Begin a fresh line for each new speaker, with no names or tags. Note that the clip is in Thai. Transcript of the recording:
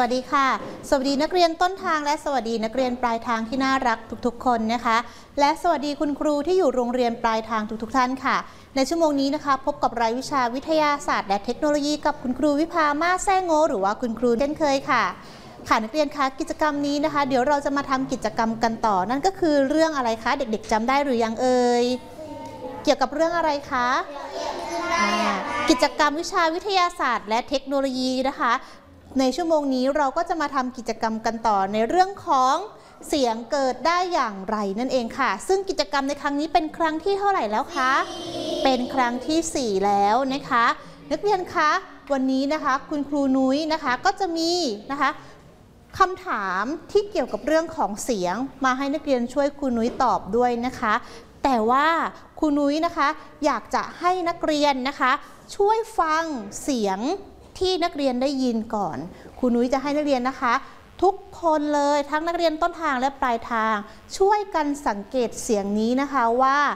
วัสดีค่ะสวัสดีนักเรียนต้นทางและสวัสดีนักเรียนปลายทางที่น่ารักทุกๆคนนะคะและสวัสดีคุณครูที่อยู่โรงเรียนปลายทางทุกท่านค่ะในชั่วโมงนี้นะคะพบกับรายวิชาวิทยาศาสตร์และเทคโนโลยีกับคุณครูวิภามาแซ่โงหรือว่าคุณครูเช่นเคยค่ะนักเรียนคะกิจกรรมนี้นะคะเดี๋ยวเราจะมาทำกิจกรรมกันต่อนั่นก็คือเรื่องอะไรคะเด็กๆจำได้หรือยังเอ่ยเกี่ยวกับเรื่องอะไรคะกิจกรรมวิชาวิทยาศาสตร์และเทคโนโลยีนะคะในชั่วโมงนี้เราก็จะมาทำกิจกรรมกันต่อในเรื่องของเสียงเกิดได้อย่างไรนั่นเองค่ะซึ่งกิจกรรมในครั้งนี้เป็นครั้งที่เท่าไหร่แล้วคะเป็นครั้งที่4แล้วนะคะนักเรียนคะวันนี้นะคะคุณครูนุ้ยนะคะก็จะมีนะคะคำถามที่เกี่ยวกับเรื่องของเสียงมาให้นักเรียนช่วยครูนุ้ยตอบด้วยนะคะแต่ว่าครูนุ้ยนะคะอยากจะให้นักเรียนนะคะช่วยฟังเสียงที่นักเรียนได้ยินก่อนครูนุ้ยจะให้นักเรียนนะคะทุกคนเลยทั้งนักเรียนต้นทางและปลายทางช่วยกันสังเกตเสียงนี้นะคะว่า